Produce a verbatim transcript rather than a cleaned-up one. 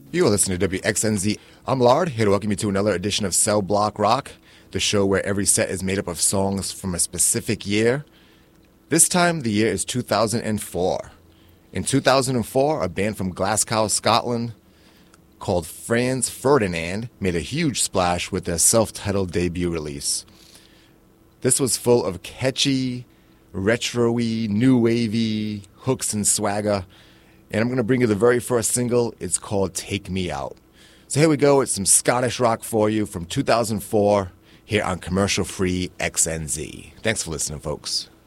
You are listening to W X N Z. I'm Lard, here to welcome you to another edition of Cell Block Rock, the show where every set is made up of songs from a specific year. This time, the year is two thousand four. In two thousand four, a band from Glasgow, Scotland, called Franz Ferdinand, made a huge splash with their self-titled debut release. This was full of catchy, retro-y, new wavy hooks and swagger. And I'm going to bring you the very first single. It's called Take Me Out. So here we go. It's some Scottish rock for you from two thousand four here on commercial-free X N Z. Thanks for listening, folks.